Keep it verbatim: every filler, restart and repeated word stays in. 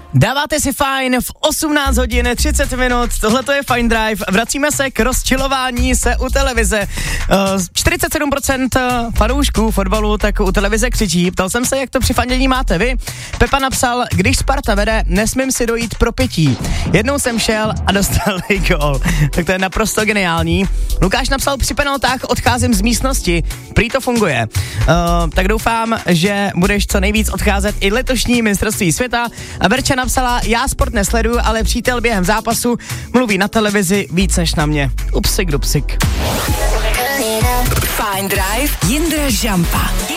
Dáváte si fajn v osmnáct hodin třicet minut, tohle to je Fine Drive, vracíme se k rozčilování se u televize. Uh, čtyřicet sedm procent fanoušků fotbalu tak u televize křičí, ptal jsem se, jak to při fandění máte vy. Pepa napsal, když Sparta vede, nesmím si dojít pro pití. Jednou jsem šel a dostal gól. Tak to je naprosto geniální. Lukáš napsal, při penaltách odcházím z místnosti, prý to funguje. Uh, tak doufám, že budeš co nejvíc odcházet i letošní mistrovství světa. A Verča napsala, já sport nesleduju, ale přítel během zápasu mluví na televizi víc než na mě. Upsik dupsik. Fine Drive, Jindra Žampa.